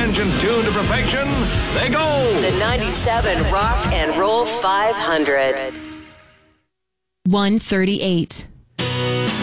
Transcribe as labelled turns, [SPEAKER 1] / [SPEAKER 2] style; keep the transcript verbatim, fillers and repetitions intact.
[SPEAKER 1] engine tuned to perfection, they go.
[SPEAKER 2] The ninety-seven Rock and Roll five hundred.
[SPEAKER 3] one thirty-eight.